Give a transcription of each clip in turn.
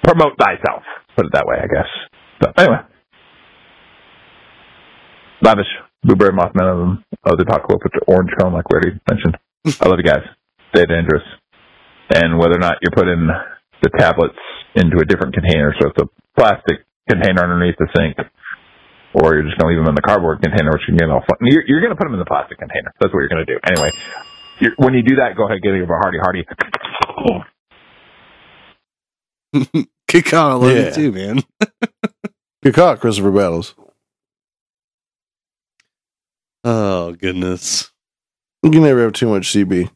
promote thyself. Put it that way, I guess. So anyway, Lavish, Blueberry Mothman of the Apocalypse with the orange cone, like we already mentioned. I love you guys. Stay dangerous. And whether or not you're putting the tablets into a different container, so it's a plastic container underneath the sink, or you're just going to leave them in the cardboard container, which can get all fun. You're going to put them in the plastic container. That's what you're going to do. Anyway, when you do that, go ahead and give a hearty. Good call. I love you too, man. Good call, Christopher Battles. Oh, goodness. You can never have too much CB.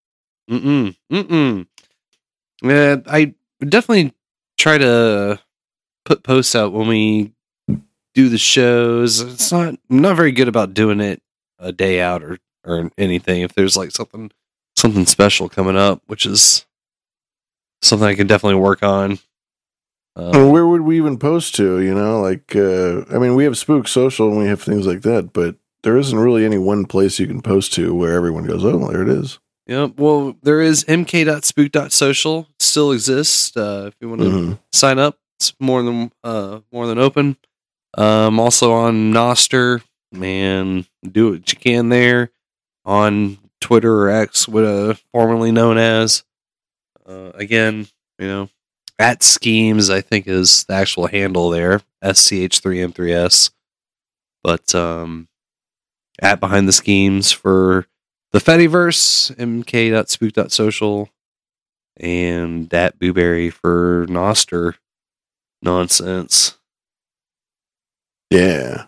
Yeah, I definitely try to put posts out when we do the shows. I'm not very good about doing it a day out or anything. If there's like something special coming up, which is something I can definitely work on. And where would we even post to? We have Spook Social and we have things like that, but there isn't really any one place you can post to where everyone goes, oh, there it is. Yeah, well, there is mk.spook.social. It still exists. If you want to sign up, it's more than open. Also on Noster, man, do what you can there. On Twitter or X, formerly known as. Again, at Schemes, I think is the actual handle there. SCH3M3S. But at Behind the Schemes for the Fediverse, mk.spook.social, and at Booberry for Noster nonsense. Yeah.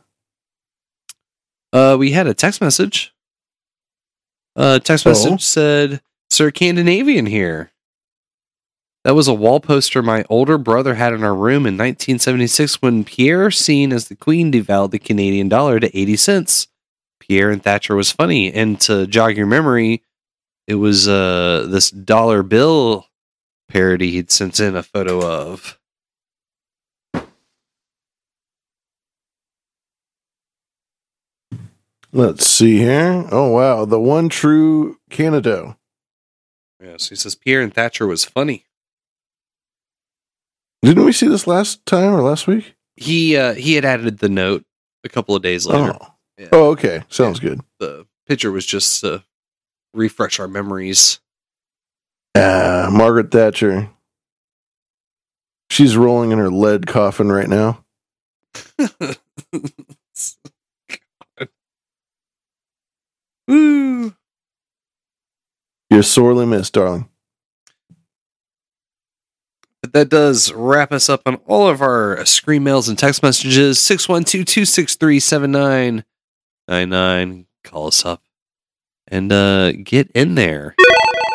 We had a text message. Message said, Sir Scandinavian here. That was a wall poster my older brother had in our room in 1976 when Pierre, seen as the Queen, devalued the Canadian dollar to 80 cents. Pierre and Thatcher was funny, and to jog your memory, it was this dollar bill parody he'd sent in a photo of. Let's see here. Oh, wow. The one true Canada. Yeah, so he says Pierre and Thatcher was funny. Didn't we see this last time or last week? He had added the note a couple of days later. Oh, yeah. Oh okay. Sounds good. The picture was just to refresh our memories. Margaret Thatcher. She's rolling in her lead coffin right now. Woo! You're sorely missed, darling. But that does wrap us up on all of our screen mails and text messages. 612-263-7999. Call us up and get in there.